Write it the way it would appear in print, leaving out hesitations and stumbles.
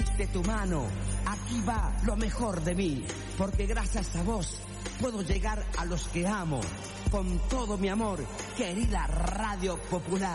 diste tu mano, aquí va lo mejor de mí, porque gracias a vos puedo llegar a los que amo, con todo mi amor, querida Radio Popular.